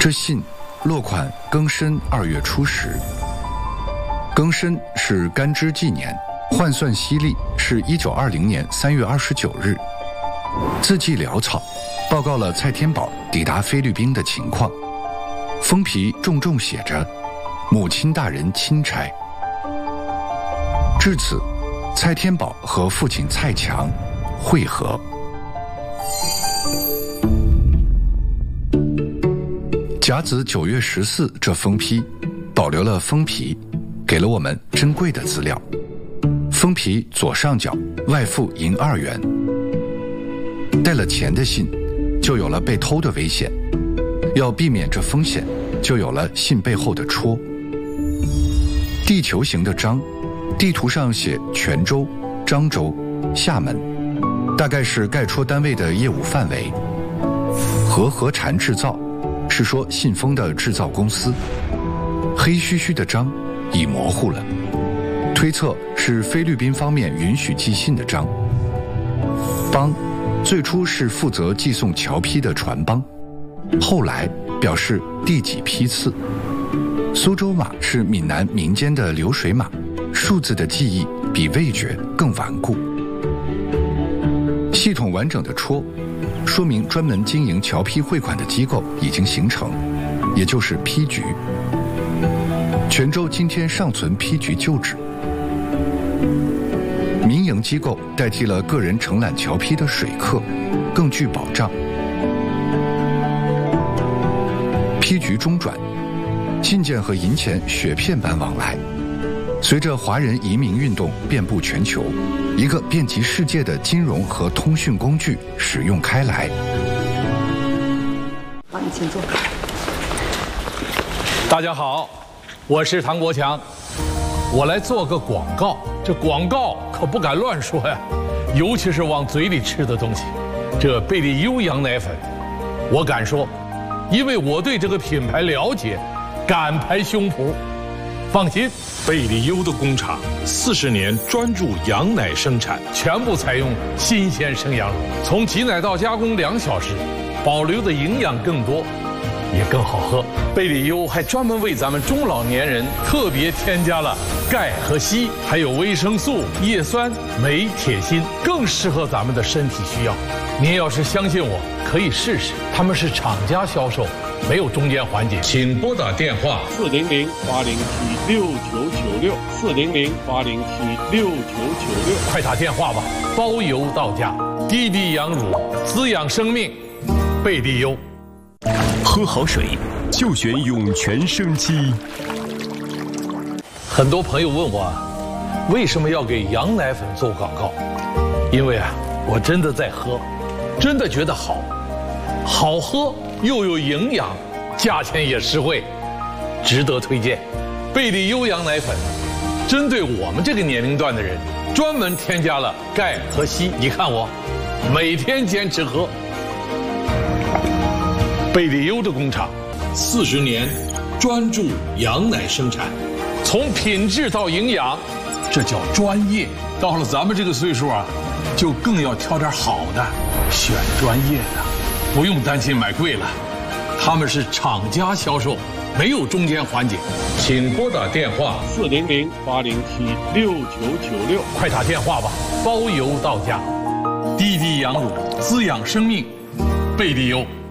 这信落款庚申2月初10。庚申是干支纪年，换算西历是1920年3月29日。字迹潦草，报告了蔡天宝抵达菲律宾的情况。封皮重重写着“母亲大人钦差”。至此，蔡天宝和父亲蔡强会合。甲子9月14这封批保留了封皮，给了我们珍贵的资料。封皮左上角外附银2元，带了钱的信就有了被偷的危险，要避免这风险，就有了信背后的戳。地球形的章，地图上写泉州、漳州、厦门，大概是盖戳单位的业务范围。和禅制造是说信封的制造公司。黑须须的章已模糊了，推测是菲律宾方面允许寄信的章。帮最初是负责寄送侨批的船帮，后来表示第几批次。苏州马是闽南民间的流水马，数字的记忆比味觉更顽固。系统完整的戳，说明专门经营侨批汇款的机构已经形成，也就是批局。泉州今天尚存批局旧址。民营机构代替了个人承揽侨批的水客，更具保障。批局中转，信件和银钱雪片般往来。随着华人移民运动遍布全球，一个遍及世界的金融和通讯工具使用开来。 好，你请坐。 大家好，我是唐国强，我来做个广告。这广告可不敢乱说呀，尤其是往嘴里吃的东西。这贝利优羊奶粉，我敢说，因为我对这个品牌了解，敢拍胸脯。放心， 贝利优的工厂40年专注羊奶生产， 全部采用新鲜生羊乳，从挤奶到加工2小时，保留的营养更多，也更好喝。贝利优还专门为咱们中老年人特别添加了钙和硒，还有维生素、叶酸、镁、铁、锌，更适合咱们的身体需要。您要是相信我，可以试试。他们是厂家销售，没有中间环节。请拨打电话 400-807-6996，400-807-6996， 快打电话吧，包邮到家。滴滴羊乳，滋养生命，贝利优。 喝好水就选涌泉生机。 很多朋友问我，为什么要给羊奶粉做广告？因为我真的在喝，真的觉得好，好喝又有营养，价钱也实惠，值得推荐。贝利优羊奶粉，针对我们这个年龄段的人，专门添加了钙和硒。你看我，每天坚持喝。贝利优的工厂 40年专注羊奶生产， 从品质到营养，这叫专业。到了咱们这个岁数就更要挑点好的，选专业的，不用担心买贵了。他们是厂家销售，没有中间环节。 请拨打电话400-807-6996， 快打电话吧，包邮到家。滴滴羊乳，滋养生命，贝利优。